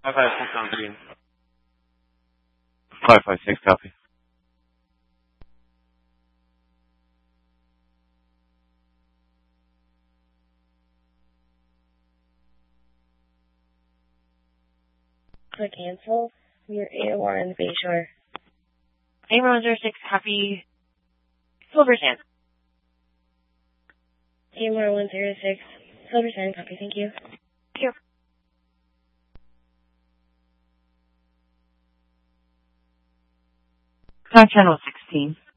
556 on green. 556, copy. Click cancel. Your AOR in the Bayshore. AMR-106, copy. Silver Sand. AMR 106, Silver Sand, copy, thank you. Thank you. Channel 16.